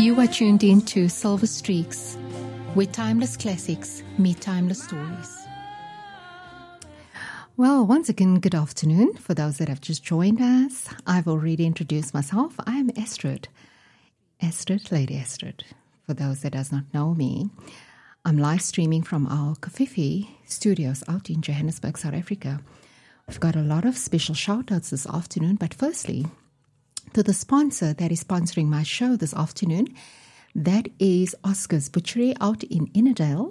You are tuned in to Silver Streaks, where timeless classics meet timeless stories. Well, once again, good afternoon. For those that have just joined us, I've already introduced myself. I am Astrid, Lady Astrid. For those that does not know me, I'm live streaming from our Kofifi studios out in Johannesburg, South Africa. We've got a lot of special shout-outs this afternoon, but firstly, to the sponsor that is sponsoring my show this afternoon, that is Oscar's Butchery out in Innerdale.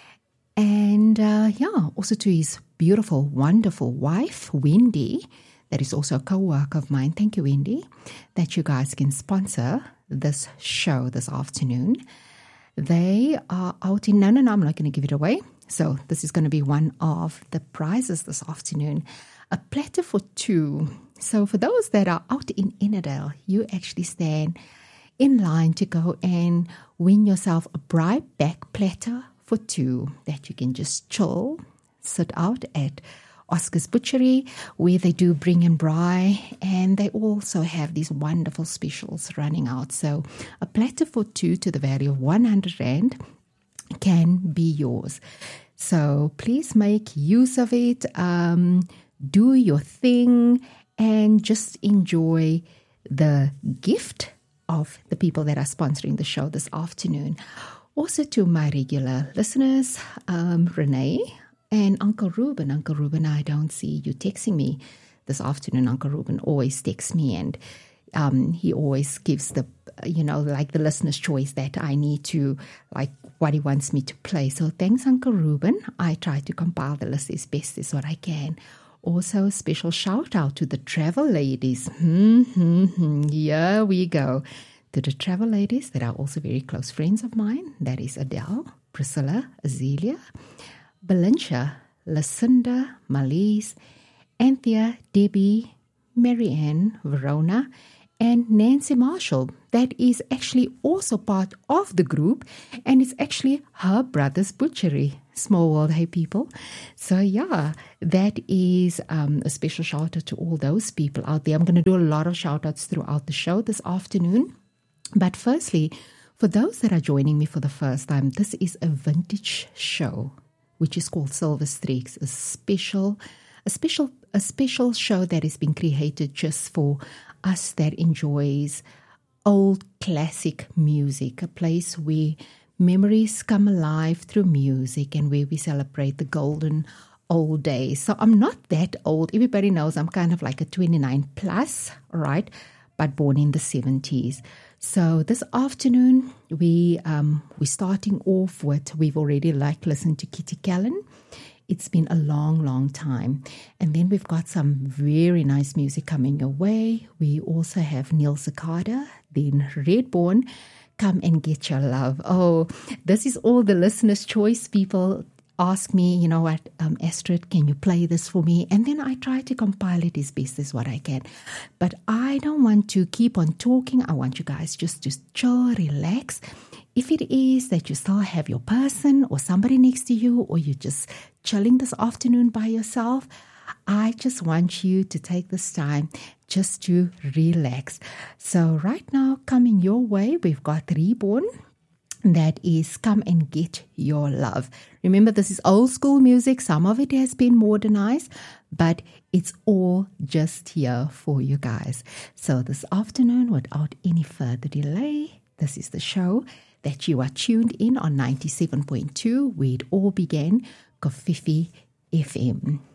And also to his beautiful, wonderful wife, Wendy, that is also a co-worker of mine. Thank you, Wendy, that you guys can sponsor this show this afternoon. They are out in, no, I'm not going to give it away. So this is going to be one of the prizes this afternoon, a platter for two. So for those that are out in Innerdale, you actually stand in line to go and win yourself a bribe back platter for two that you can just chill, sit out at Oscar's Butchery, where they do bring and braai, and they also have these wonderful specials running out. So a platter for two to the value of 100 Rand can be yours. So please make use of it, do your thing, and just enjoy the gift of the people that are sponsoring the show this afternoon. Also to my regular listeners, Renee and Uncle Ruben. Uncle Ruben, I don't see you texting me this afternoon. Uncle Ruben always texts me, and he always gives the listener's choice that I need to, like what he wants me to play. So thanks, Uncle Ruben. I try to compile the list as best as what I can. Also, a special shout out to the travel ladies. Here we go. To the travel ladies that are also very close friends of mine. That is Adele, Priscilla, Azealia, Belinda, Lucinda, Malise, Anthea, Debbie, Marianne, Verona, and Nancy Marshall. That is actually also part of the group, and it's actually her brother's butchery. Small world, hey people. So yeah, that is a special shout out to all those people out there. I'm going to do a lot of shout outs throughout the show this afternoon. But firstly, for those that are joining me for the first time, this is a vintage show, which is called Silver Streaks, a special show that has been created just for us that enjoys old classic music, a place where memories come alive through music and where we celebrate the golden old days. So I'm not that old. Everybody knows I'm kind of like a 29 plus, right? But born in the 70s. So this afternoon, we're starting off with, we've already listened to Kitty Callan. It's been a long, long time. And then we've got some very nice music coming your way. We also have Neil Cicada, then Redborn, Come and Get Your Love. Oh, this is all the listeners' choice. People ask me, you know what, Astrid, can you play this for me? And then I try to compile it as best as what I can. But I don't want to keep on talking. I want you guys just to chill, relax. If it is that you still have your person or somebody next to you, or you're just chilling this afternoon by yourself, I just want you to take this time just to relax. So right now, coming your way, we've got Reborn. That is Come and Get Your Love. Remember, this is old school music. Some of it has been modernized, but it's all just here for you guys. So this afternoon, without any further delay, this is the show that you are tuned in on 97.2, where it all began, Kofifi FM.